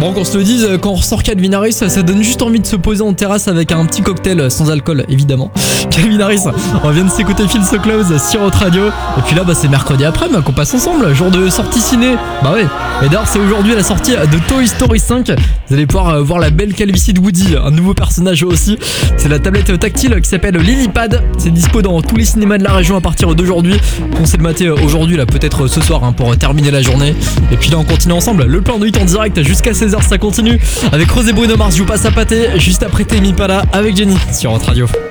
Bon, qu'on se le dise, quand on ressort Calvin Harris, ça donne juste envie de se poser en terrasse avec un petit cocktail sans alcool, évidemment. Calvin Harris, on vient de s'écouter Feel So Close sur Hot Radio. Et puis là, c'est mercredi après-midi qu'on passe ensemble, jour de sortie ciné. Bah ouais. Et d'ailleurs, c'est aujourd'hui la sortie de Toy Story 5. Vous allez pouvoir voir la belle calvitie de Woody, un nouveau personnage aussi. C'est la tablette tactile qui s'appelle Lilypad. C'est dispo dans tous les cinémas de la région à partir d'aujourd'hui. On sait le mater aujourd'hui, là, peut-être ce soir, pour terminer la journée. Et puis là, on continue ensemble. Le plan de 8 en direct jusqu'à 16h, ça continue. Avec Rose et Bruno Mars, je vous passe à pâté. Juste après Temi Pala avec Jenny sur Hot Radio.